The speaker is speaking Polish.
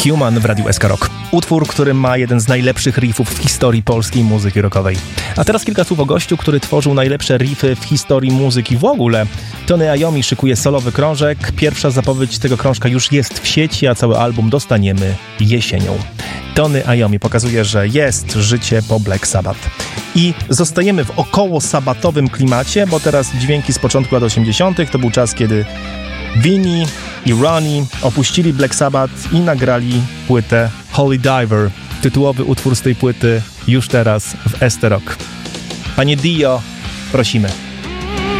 Human w Radiu SK Rock. Utwór, który ma jeden z najlepszych riffów w historii polskiej muzyki rockowej. A teraz kilka słów o gościu, który tworzył najlepsze riffy w historii muzyki w ogóle. Tony Iommi szykuje solowy krążek. Pierwsza zapowiedź tego krążka już jest w sieci, a cały album dostaniemy jesienią. Tony Iommi pokazuje, że jest życie po Black Sabbath. I zostajemy w około sabatowym klimacie, bo teraz dźwięki z początku lat 80. to był czas, kiedy Vinnie i Ronnie opuścili Black Sabbath i nagrali płytę Holy Diver. Tytułowy utwór z tej płyty już teraz w ST Rock. Panie Dio, prosimy.